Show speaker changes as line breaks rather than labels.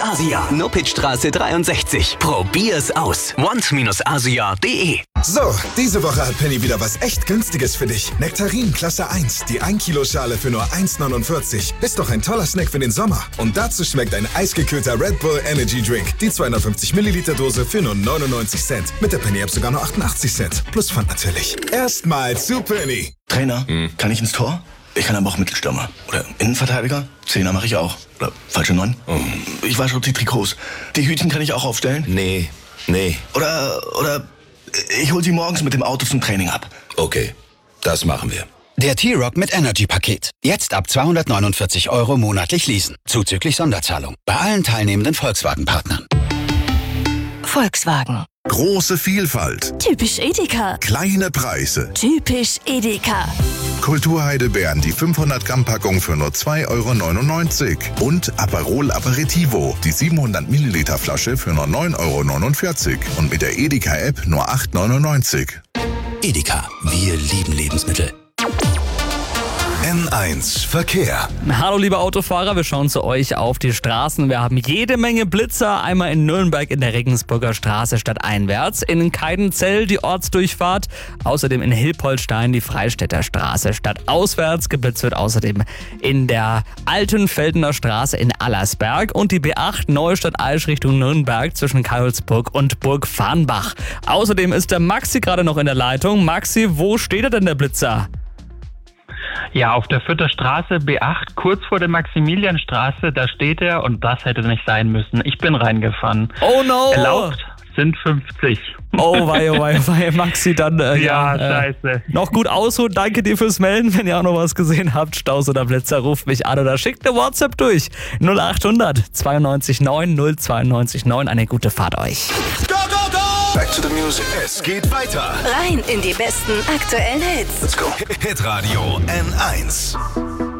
Asia. Nuppitzstraße 63. Probier's aus. want-asia.de.
So, diese Woche hat Penny wieder was echt Günstiges für dich. Nektarin Klasse 1, die 1 Kilo Schale für nur 1,49. Ist doch ein toller Snack für den Sommer. Und dazu schmeckt ein eisgekühlter Red Bull Energy Drink. Die 250 Milliliter Dose für nur 99 Cent. Mit der Penny App sogar nur 88 Cent. Plus Pfand natürlich. Erstmal zu Penny.
Trainer, kann ich ins Tor? Ich kann aber auch Mittelstürmer. Oder Innenverteidiger? Zehner mache ich auch. Oder falsche 9? Ich wasche die Trikots. Die Hütchen kann ich auch aufstellen?
Nee.
Oder ich hol sie morgens mit dem Auto zum Training ab.
Okay, das machen wir.
Der T-Rock mit Energy-Paket. Jetzt ab 249 € monatlich leasen. Zuzüglich Sonderzahlung. Bei allen teilnehmenden Volkswagen-Partnern.
Volkswagen.
Große Vielfalt.
Typisch Edeka.
Kleine Preise.
Typisch Edeka.
Kulturheidelbeeren, die 500 Gramm Packung für nur 2,99 € und Aperol Aperitivo, die 700 Milliliter Flasche für nur 9,49 € und mit der Edeka App nur 8,99 €.
Edeka. Wir lieben Lebensmittel.
N1 Verkehr.
Hallo liebe Autofahrer, wir schauen zu euch auf die Straßen. Wir haben jede Menge Blitzer, einmal in Nürnberg in der Regensburger Straße stadteinwärts, in Keidenzell die Ortsdurchfahrt, außerdem in Hilpoltstein die Freistädter Straße stadtauswärts. Geblitzt wird außerdem in der Altenfeldener Straße in Allersberg und die B8 Neustadt-Aisch Richtung Nürnberg zwischen Karlsburg und Burg Farnbach. Außerdem ist der Maxi gerade noch in der Leitung. Maxi, wo steht er denn der Blitzer?
Ja, auf der Fürther Straße B8, kurz vor der Maximilianstraße, da steht er und das hätte nicht sein müssen. Ich bin reingefahren.
Oh no!
Erlaubt sind 50.
Oh wei, Maxi, dann
scheiße.
Noch gut ausruhen, danke dir fürs Melden. Wenn ihr auch noch was gesehen habt, Staus oder Blitzer, ruft mich an oder schickt eine WhatsApp durch. 0800 92 9 092 9. Eine gute Fahrt euch.
Go, go, go! Back to the music. Es geht weiter.
Rein in die besten aktuellen Hits.
Let's go. Hitradio N1.